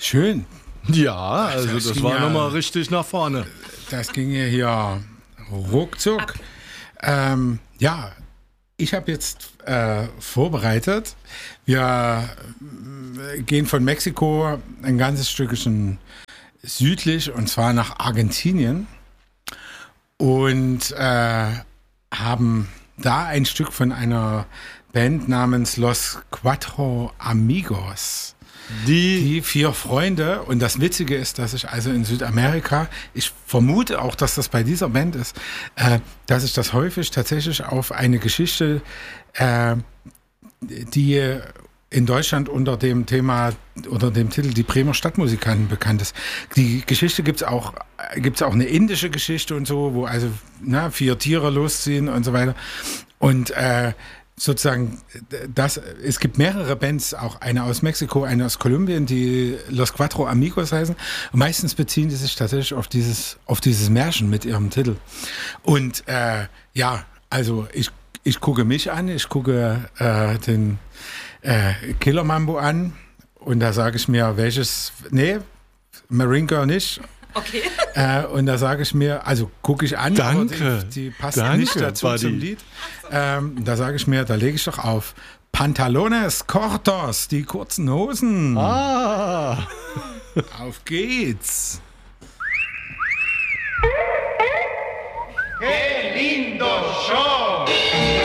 Schön. Ja, also das ging war ja- nochmal richtig nach vorne. Das ging ja hier ruckzuck. Ja, ich habe jetzt vorbereitet. Wir gehen von Mexiko ein ganzes Stückchen südlich, und zwar nach Argentinien. Und haben da ein Stück von einer Band namens Los Cuatro Amigos. Die 4 Freunde. Und das Witzige ist, dass ich also in Südamerika, ich vermute auch, dass das bei dieser Band ist, dass ich das häufig tatsächlich auf eine Geschichte, die in Deutschland unter dem Thema, unter dem Titel Die Bremer Stadtmusikanten bekannt ist. Die Geschichte gibt's auch eine indische Geschichte und so, wo also 4 Tiere losziehen und so weiter. Und sozusagen, es gibt mehrere Bands, auch eine aus Mexiko, eine aus Kolumbien, die Los Cuatro Amigos heißen. Und meistens beziehen die sich tatsächlich auf dieses Märchen mit ihrem Titel. Und ja, also ich gucke mich an, ich gucke den Killer Mambo an, und da sage ich mir, Marine Girl nicht. Okay. Und da sage ich mir, also gucke ich an, Danke. aber die passt Danke, nicht dazu Buddy. zum Lied. Da sage ich mir, da lege ich doch auf Pantalones Cortos, die kurzen Hosen. Ah! Auf geht's. ¡Qué lindo show!